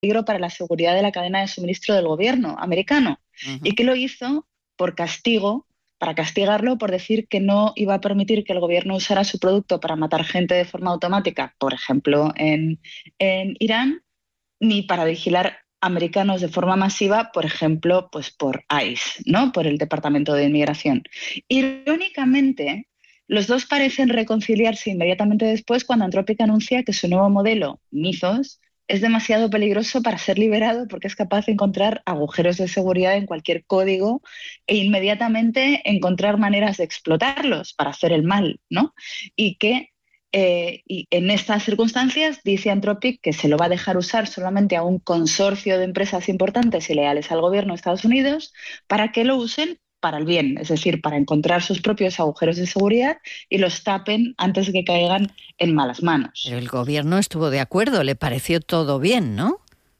peligro para la seguridad de la cadena de suministro del gobierno americano. Ujú. Y que lo hizo por castigo, para castigarlo por decir que no iba a permitir que el gobierno usara su producto para matar gente de forma automática, por ejemplo, en Irán, ni para vigilar americanos de forma masiva, por ejemplo, pues por ICE, ¿no? Por el Departamento de Inmigración. Irónicamente, los dos parecen reconciliarse inmediatamente después cuando Anthropic anuncia que su nuevo modelo, Mythos, es demasiado peligroso para ser liberado porque es capaz de encontrar agujeros de seguridad en cualquier código e inmediatamente encontrar maneras de explotarlos para hacer el mal, ¿no? Y que y en estas circunstancias dice Anthropic que se lo va a dejar usar solamente a un consorcio de empresas importantes y leales al gobierno de Estados Unidos para que lo usen para el bien, es decir, para encontrar sus propios agujeros de seguridad y los tapen antes de que caigan en malas Pero manos. el gobierno estuvo de acuerdo, le pareció todo bien, ¿no?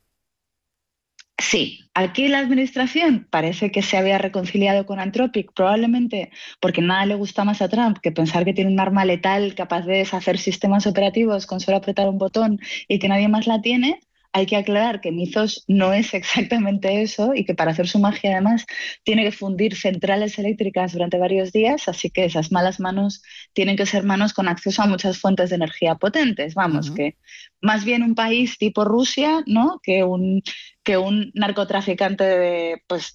Sí, aquí la administración parece que se había reconciliado con Anthropic, probablemente porque nada le gusta más a Trump que pensar que tiene un arma letal capaz de deshacer sistemas operativos con solo apretar un botón y que nadie más la tiene. Hay que aclarar que Mythos no es exactamente eso y que para hacer su magia además tiene que fundir centrales eléctricas durante varios días, así que esas malas manos tienen que ser manos con acceso a muchas fuentes de energía potentes. Vamos, Ujú. que más bien un país tipo Rusia, ¿no? Que un narcotraficante pues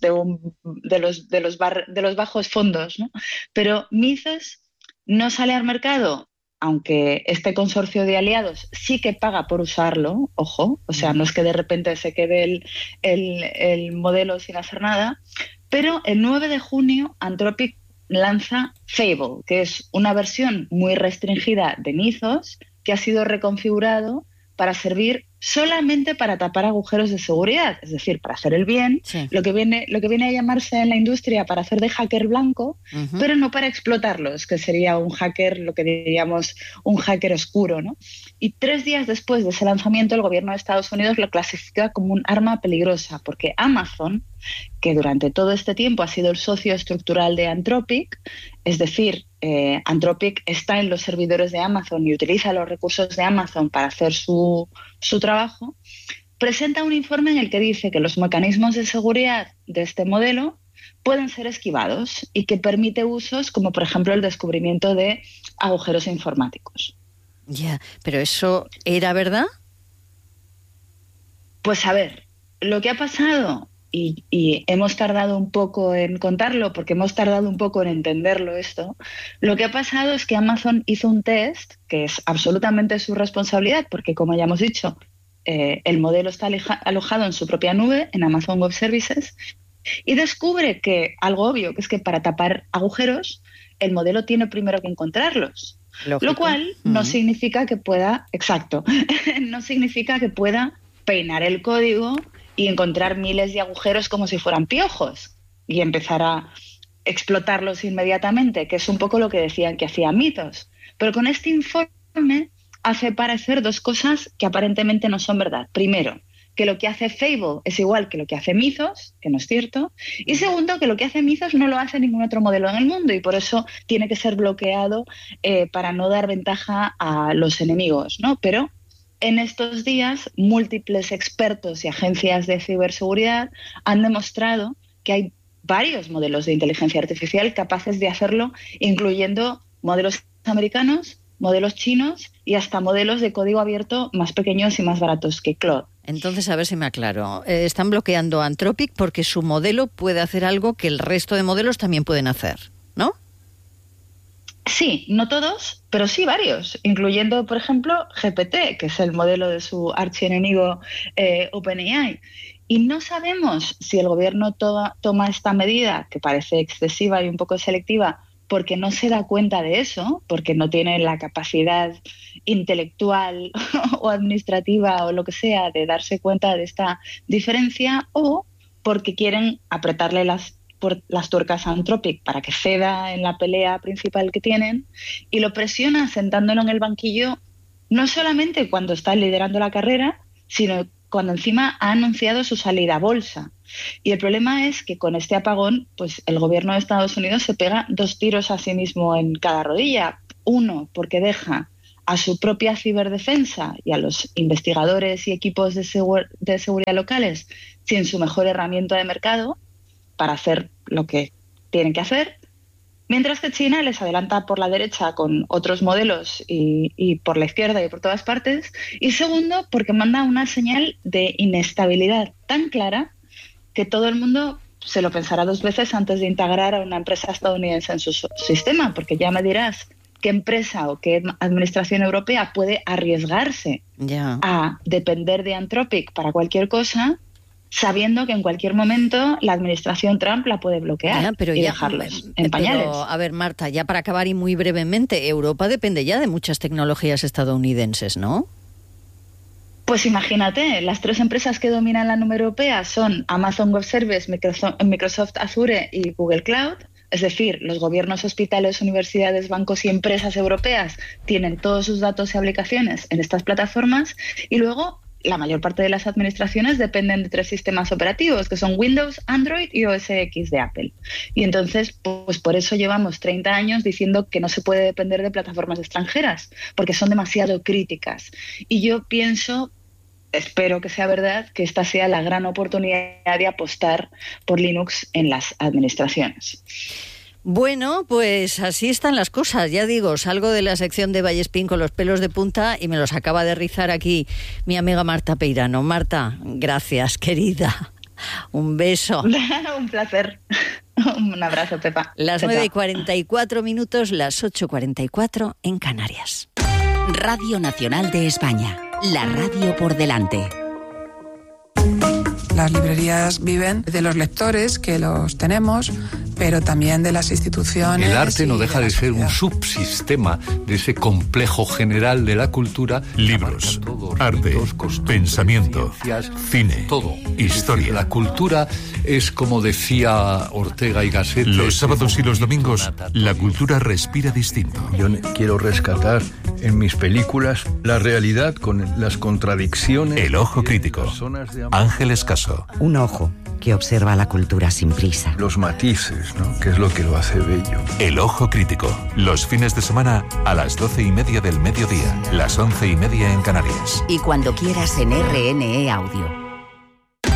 de los bajos fondos, ¿no? Pero Mises no sale al mercado, aunque este consorcio de aliados sí que paga por usarlo, ojo, o sea, no Ujú. es que de repente se quede el modelo sin hacer nada, pero el 9 de junio Anthropic lanza Fable, que es una versión muy restringida de Mythos que ha sido reconfigurado para servir solamente para tapar agujeros de seguridad, es decir, para hacer el bien, Sí. lo que viene a llamarse en la industria para hacer de hacker blanco, Ujú. pero no para explotarlos, que sería un hacker, lo que diríamos un hacker oscuro, ¿no? Y 3 días después de ese lanzamiento, el gobierno de Estados Unidos lo clasifica como un arma peligrosa, porque Amazon, que durante todo este tiempo ha sido el socio estructural de Anthropic, es decir, Anthropic está en los servidores de Amazon y utiliza los recursos de Amazon para hacer su trabajo, presenta un informe en el que dice que los mecanismos de seguridad de este modelo pueden ser esquivados y que permite usos como, por ejemplo, el descubrimiento de agujeros informáticos. Ya, pero ¿eso era verdad? Pues a ver, lo que ha pasado, y hemos tardado un poco en contarlo, porque hemos tardado un poco en entenderlo esto, lo que ha pasado es que Amazon hizo un test, que es absolutamente su responsabilidad, porque como ya hemos dicho, el modelo está alojado en su propia nube, en Amazon Web Services, y descubre que algo obvio, que es que para tapar agujeros, el modelo tiene primero que encontrarlos. Lo Lógico. cual no Ujú. significa que pueda, exacto, no significa que pueda peinar el código y encontrar miles de agujeros como si fueran piojos y empezar a explotarlos inmediatamente, que es un poco lo que decían que hacía Mitos. Pero con este informe hace parecer dos cosas que aparentemente no son verdad. Primero, que lo que hace Fable es igual que lo que hace Mythos, que no es cierto. Y Ujú. segundo, que lo que hace Mythos no lo hace ningún otro modelo en el mundo y por eso tiene que ser bloqueado para no dar ventaja a los enemigos, ¿no? Pero en estos días, múltiples expertos y agencias de ciberseguridad han demostrado que hay varios modelos de inteligencia artificial capaces de hacerlo, incluyendo modelos americanos, modelos chinos y hasta modelos de código abierto más pequeños y más baratos que Claude. Entonces, a ver si me aclaro. Están bloqueando Anthropic porque su modelo puede hacer algo que el resto de modelos también pueden hacer, ¿no? Sí, no todos, pero sí varios, incluyendo, por ejemplo, GPT, que es el modelo de su archienemigo OpenAI. Y no sabemos si el gobierno toma esta medida, que parece excesiva y un poco selectiva, porque no se da cuenta de eso, porque no tiene la capacidad intelectual o administrativa o lo que sea de darse cuenta de esta diferencia, o porque quieren apretarle las tuercas a Anthropic para que ceda en la pelea principal que tienen y lo presiona sentándolo en el banquillo no solamente cuando está liderando la carrera, sino cuando encima ha anunciado su salida a bolsa. Y el problema es que con este apagón, pues el gobierno de Estados Unidos se pega dos tiros a sí mismo en cada rodilla. Uno, porque deja a su propia ciberdefensa y a los investigadores y equipos de seguridad locales sin su mejor herramienta de mercado para hacer lo que tienen que hacer, mientras que China les adelanta por la derecha con otros modelos y por la izquierda y por todas partes. Y segundo, porque manda una señal de inestabilidad tan clara que todo el mundo se lo pensará 2 veces antes de integrar a una empresa estadounidense en su sistema, porque ya me dirás qué empresa o qué administración europea puede arriesgarse a depender de Anthropic para cualquier cosa, sabiendo que en cualquier momento la administración Trump la puede bloquear y dejarlos en pañales. Pero, a ver, Marta, ya para acabar y muy brevemente, Europa depende ya de muchas tecnologías estadounidenses, ¿no? Pues imagínate, las 3 empresas que dominan la Unión Europea son Amazon Web Services, Microsoft Azure y Google Cloud. Es decir, los gobiernos, hospitales, universidades, bancos y empresas europeas tienen todos sus datos y aplicaciones en estas plataformas, y luego la mayor parte de las administraciones dependen de 3 sistemas operativos, que son Windows, Android y OS X de Apple. Y entonces, pues por eso llevamos 30 años diciendo que no se puede depender de plataformas extranjeras, porque son demasiado críticas. Y yo pienso, espero que sea verdad, que esta sea la gran oportunidad de apostar por Linux en las administraciones. Bueno, pues así están las cosas. Ya digo, salgo de la sección de Vallespín con los pelos de punta y me los acaba de rizar aquí mi amiga Marta Peirano. Marta, gracias, querida. Un beso. Un placer. Un abrazo, Pepa. Las 9:44, las 8:44 en Canarias. Radio Nacional de España. La radio por delante. Las librerías viven de los lectores, que los tenemos, pero también de las instituciones. El arte no deja de ser un subsistema de ese complejo general de la cultura. Libros, arte, pensamiento, cine, todo. Historia. La cultura es, como decía Ortega y Gasset, los sábados y los domingos, la cultura respira distinto. Yo quiero rescatar en mis películas la realidad con las contradicciones. El ojo crítico. Ángel Escaso. Un ojo que observa la cultura sin prisa. Los matices, ¿no? Que es lo que lo hace bello. El ojo crítico. Los fines de semana a las 12:30 del mediodía, las 11:30 en Canarias. Y cuando quieras en RNE Audio.